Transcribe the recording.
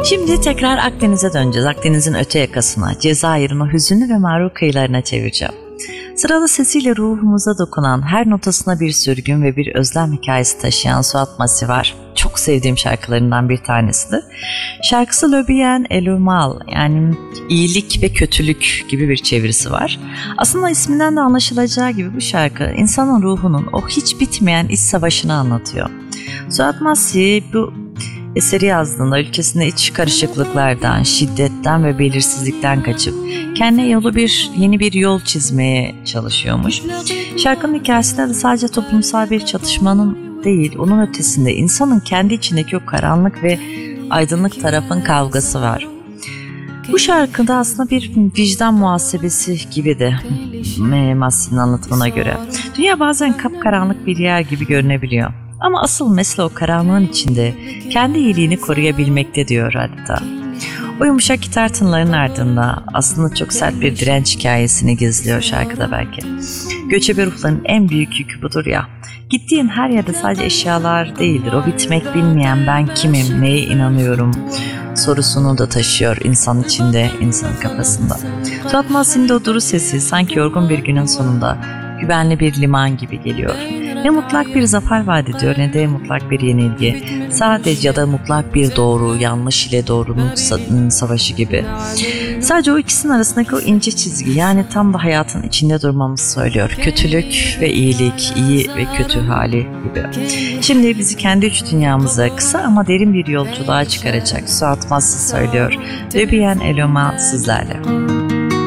Şimdi tekrar Akdeniz'e döneceğiz. Akdeniz'in öte yakasına, Cezayir'in o hüzünlü ve mağrur kıyılarına çevireceğim. Sıralı sesiyle ruhumuza dokunan, her notasına bir sürgün ve bir özlem hikayesi taşıyan Suat Masi var. Çok sevdiğim şarkılarından bir tanesidir. Şarkısı Le Bien et le Mal, yani iyilik ve kötülük gibi bir çevirisi var. Aslında isminden de anlaşılacağı gibi bu şarkı insanın ruhunun o hiç bitmeyen iç savaşını anlatıyor. Suat Masi bu eseri yazdığında ülkesinde iç karışıklıklardan, şiddetten ve belirsizlikten kaçıp kendine yeni bir yol çizmeye çalışıyormuş. Şarkının hikayesinde de sadece toplumsal bir çatışmanın değil, onun ötesinde insanın kendi içindeki o karanlık ve aydınlık tarafın kavgası var. Bu şarkıda aslında bir vicdan muhasebesi gibi de Masi'nin anlatımına göre. Dünya bazen kapkaranlık bir yer gibi görünebiliyor. Ama asıl mesele o karanlığın içinde kendi iyiliğini koruyabilmekte diyor hatta. O yumuşak gitar tınılarının ardında aslında çok sert bir direnç hikayesini gizliyor şarkıda belki. Göçebe ruhların en büyük yükü budur ya. Gittiğin her yerde sadece eşyalar değildir. O bitmek bilmeyen ben kimim, neye inanıyorum sorusunu da taşıyor insan içinde, insanın kafasında. Suat Masi'nin de o duru sesi sanki yorgun bir günün sonunda güvenli bir liman gibi geliyor. Ne mutlak bir zafer vaat ediyor ne de mutlak bir yenilgi. Sadece ya da mutlak bir doğru, yanlış ile doğrunun savaşı gibi. Sadece o ikisinin arasındaki o ince çizgi, yani tam da hayatın içinde durmamızı söylüyor. Kötülük ve iyilik, iyi ve kötü hali gibi. Şimdi bizi kendi iç dünyamıza kısa ama derin bir yolculuğa çıkaracak Suat Masi söylüyor. Le Bien et le Mal sizlerle.